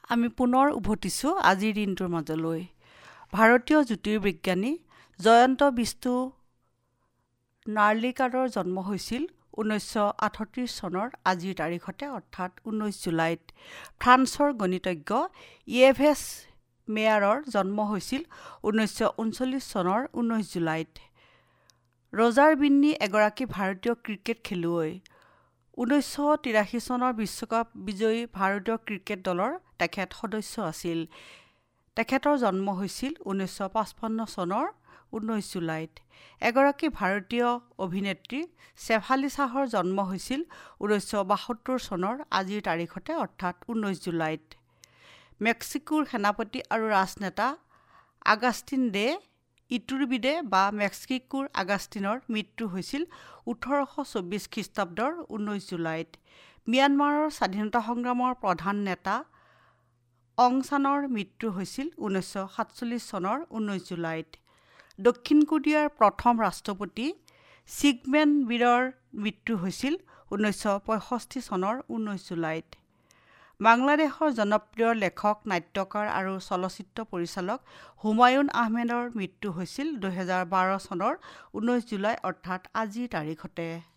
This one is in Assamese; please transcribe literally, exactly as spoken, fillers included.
আমি পুনৰ উভতিছোঁ আজিৰ দিনটোৰ মাজলৈ। ভাৰতীয় জ্যোতিৰ্বিজ্ঞানী জয়ন্ত বিষ্ণু নাৰ্লিকাৰৰ জন্ম হৈছিল ঊনৈছশ আঠত্ৰিছ চনৰ আজিৰ তাৰিখতে অৰ্থাৎ ঊনৈছ জুলাইত। ফ্ৰান্সৰ গণিতজ্ঞ ইয়েভেছ মেয়াৰৰ জন্ম হৈছিল ঊনৈছশ ঊনচল্লিছ চনৰ ঊনৈছ জুলাইত। ৰজাৰ বিন্নী এগৰাকী ভাৰতীয় ক্ৰিকেট খেলুৱৈ। ঊনৈছশ তিৰাশী চনৰ বিশ্বকাপ বিজয়ী ভাৰতীয় ক্ৰিকেট দলৰ তেখেত সদস্য আছিল। তেখেতৰ জন্ম হৈছিল ঊনৈছশ পঁচপন্ন চনৰ ঊনৈছ জুলাইত। এগৰাকী ভাৰতীয় অভিনেত্ৰী শেফালী শ্বাহৰ জন্ম হৈছিল ঊনৈছশ বাসত্তৰ চনৰ আজিৰ তাৰিখতে অৰ্থাৎ ঊনৈছ জুলাইত। মেক্সিকোৰ সেনাপতি আৰু ৰাজনেতা আগাষ্টিন দে ইটুৰবিদে বা মেক্সিকোৰ আগাষ্টিনৰ মৃত্যু হৈছিল ওঠৰশ চৌব্বিছ খ্ৰীষ্টাব্দৰ ঊনৈছ জুলাইত। ম্যানমাৰৰ স্বাধীনতা সংগ্ৰামৰ প্ৰধান নেতা অং চানৰ মৃত্যু হৈছিল ঊনৈছশ সাতচল্লিছ চনৰ ঊনৈছ জুলাইত। দক্ষিণ কোৰিয়াৰ প্ৰথম ৰাষ্ট্ৰপতি চিগমেন বিৰৰ মৃত্যু হৈছিল ঊনৈছশ পঁয়ষষ্ঠি চনৰ ঊনৈছ জুলাইত। বাংলাদেশৰ জনপ্ৰিয় লেখক, নাট্যকাৰ আৰু চলচ্চিত্ৰ পৰিচালক হুমায়ুন আহমেদৰ মৃত্যু হৈছিল দুহেজাৰ বাৰ চনৰ ঊনৈছ জুলাই অৰ্থাৎ আজিৰ তাৰিখতে।